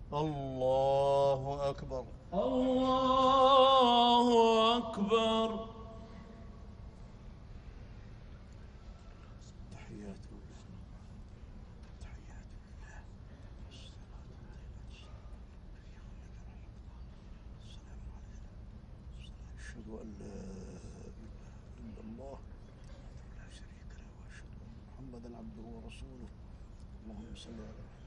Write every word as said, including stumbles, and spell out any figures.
الله أكبر. الله أكبر. تحيات لله تحيات لله الصلاة السلام علينا. أشهد أن لا إله إلا الله وحده لا شريك له وأشهد أن محمدا عبده ورسوله. اللهم صل على